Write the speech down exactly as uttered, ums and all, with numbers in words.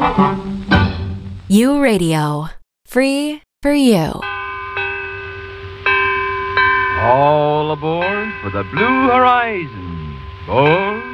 U Radio. Free for you. All aboard for the Blue Horizon. Board